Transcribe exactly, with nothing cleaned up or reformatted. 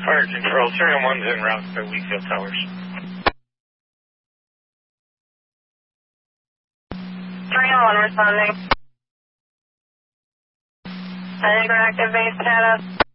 Fire control, three oh one's en route to Wheatfield Towers. three oh one responding. Tiger active base status.